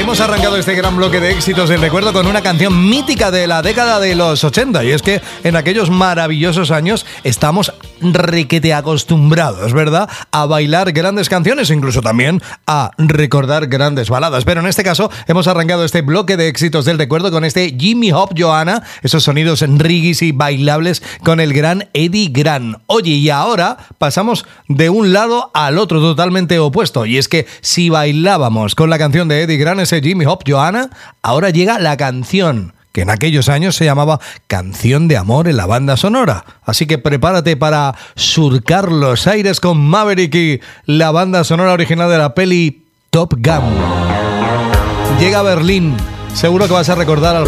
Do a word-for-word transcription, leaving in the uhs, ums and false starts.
hemos arrancado este gran bloque de éxitos del recuerdo con una canción mítica de la década de los ochenta. Y es que en aquellos maravillosos años estamos requete acostumbrados, ¿verdad?, a bailar grandes canciones, incluso también a recordar grandes baladas. Pero en este caso hemos arrancado este bloque de éxitos del recuerdo con este Jimmy Hop Joanna, esos sonidos rigis y bailables con el gran Eddie Grant. Oye, y ahora pasamos de un lado al otro totalmente opuesto. Y es que si bailábamos con la canción de Eddie Grant, ese Jimmy Hop Joanna, ahora llega la canción que en aquellos años se llamaba Canción de Amor en la banda sonora. Así que prepárate para surcar los aires con Maverick y la banda sonora original de la peli Top Gun. Llega a Berlín. Seguro que vas a recordar al